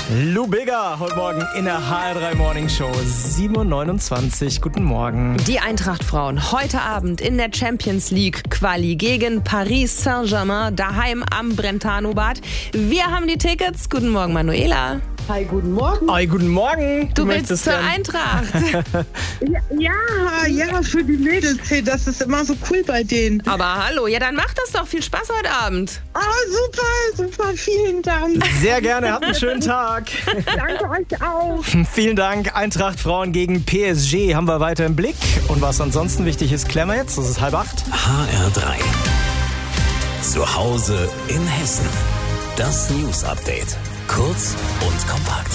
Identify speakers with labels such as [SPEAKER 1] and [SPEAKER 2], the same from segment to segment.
[SPEAKER 1] Lou Bega heute Morgen in der HR3 Morning Show. 7.29 Uhr. Guten Morgen.
[SPEAKER 2] Die Eintracht-Frauen heute Abend in der Champions League Quali gegen Paris Saint-Germain daheim am Brentano-Bad. Wir haben die Tickets. Guten Morgen, Manuela.
[SPEAKER 3] Hi, guten Morgen.
[SPEAKER 1] Hi, guten Morgen.
[SPEAKER 2] Du willst zur Eintracht.
[SPEAKER 3] Ja, für die Mädels. Hey, das ist immer so cool bei denen.
[SPEAKER 2] Aber hallo, ja dann macht das doch. Viel Spaß heute Abend.
[SPEAKER 3] Super, vielen Dank.
[SPEAKER 1] Sehr gerne, habt einen schönen Tag.
[SPEAKER 3] Danke euch auch.
[SPEAKER 1] Vielen Dank. Eintracht Frauen gegen PSG haben wir weiter im Blick. Und was ansonsten wichtig ist, klären wir jetzt. Das ist 7:30.
[SPEAKER 4] HR3. Zu Hause in Hessen. Das News-Update. Kurz und kompakt.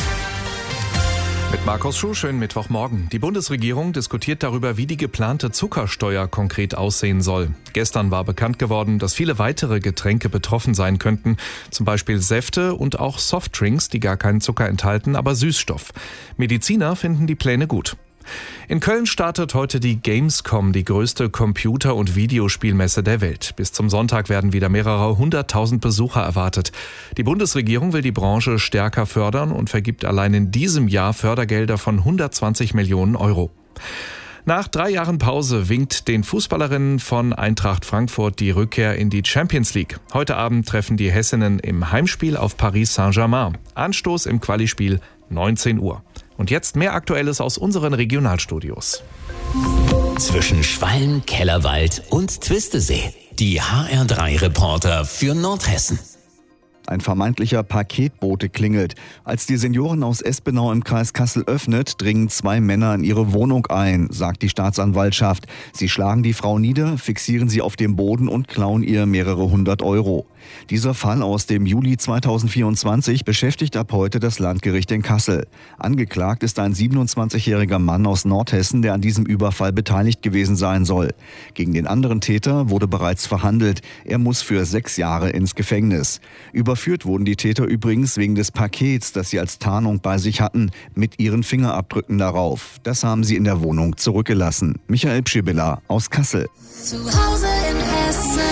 [SPEAKER 5] Mit Markus Schuh, schönen Mittwochmorgen. Die Bundesregierung diskutiert darüber, wie die geplante Zuckersteuer konkret aussehen soll. Gestern war bekannt geworden, dass viele weitere Getränke betroffen sein könnten. Zum Beispiel Säfte und auch Softdrinks, die gar keinen Zucker enthalten, aber Süßstoff. Mediziner finden die Pläne gut. In Köln startet heute die Gamescom, die größte Computer- und Videospielmesse der Welt. Bis zum Sonntag werden wieder mehrere 100.000 Besucher erwartet. Die Bundesregierung will die Branche stärker fördern und vergibt allein in diesem Jahr Fördergelder von 120 Millionen Euro. Nach 3 Jahren Pause winkt den Fußballerinnen von Eintracht Frankfurt die Rückkehr in die Champions League. Heute Abend treffen die Hessinnen im Heimspiel auf Paris Saint-Germain. Anstoß im Quali-Spiel 19 Uhr. Und jetzt mehr Aktuelles aus unseren Regionalstudios.
[SPEAKER 4] Zwischen Schwalm, Kellerwald und Twistesee. Die HR3-Reporter für Nordhessen.
[SPEAKER 6] Ein vermeintlicher Paketbote klingelt. Als die Senioren aus Espenau im Kreis Kassel öffnet, dringen 2 Männer in ihre Wohnung ein, sagt die Staatsanwaltschaft. Sie schlagen die Frau nieder, fixieren sie auf dem Boden und klauen ihr mehrere 100 Euro. Dieser Fall aus dem Juli 2024 beschäftigt ab heute das Landgericht in Kassel. Angeklagt ist ein 27-jähriger Mann aus Nordhessen, der an diesem Überfall beteiligt gewesen sein soll. Gegen den anderen Täter wurde bereits verhandelt. Er muss für 6 Jahre ins Gefängnis. Überführt wurden die Täter übrigens wegen des Pakets, das sie als Tarnung bei sich hatten, mit ihren Fingerabdrücken darauf. Das haben sie in der Wohnung zurückgelassen. Michael Pschibilla aus Kassel.
[SPEAKER 7] Zu Hause in Hessen.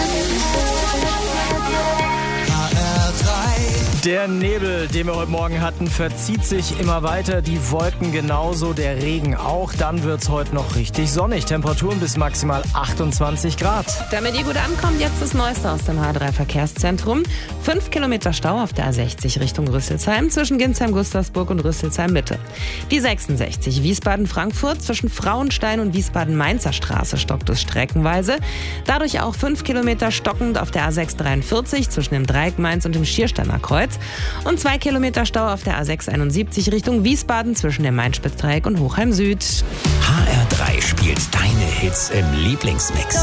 [SPEAKER 1] Der Nebel, den wir heute Morgen hatten, verzieht sich immer weiter. Die Wolken genauso, der Regen auch. Dann wird's heute noch richtig sonnig. Temperaturen bis maximal 28 Grad.
[SPEAKER 2] Damit ihr gut ankommt, jetzt das Neueste aus dem H3-Verkehrszentrum. 5 Kilometer Stau auf der A60 Richtung Rüsselsheim zwischen Ginsheim-Gustavsburg und Rüsselsheim-Mitte. Die 66 Wiesbaden-Frankfurt zwischen Frauenstein und Wiesbaden-Mainzer Straße stockt es streckenweise. Dadurch auch 5 Kilometer stockend auf der A643 zwischen dem Dreieck Mainz und dem Schiersteiner Kreuz. Und 2 Kilometer Stau auf der A671 Richtung Wiesbaden zwischen dem Main-Spitz-Dreieck und Hochheim Süd.
[SPEAKER 4] HR3 spielt deine Hits im Lieblingsmix.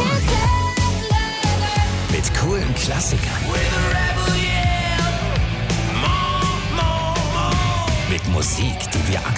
[SPEAKER 4] Mit coolen Klassikern. Mit Musik, die wir aktuell